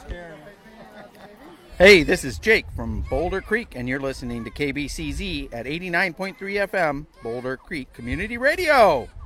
Hey, this is Jake from Boulder Creek, and you're listening to KBCZ at 89.3 FM, Boulder Creek Community Radio.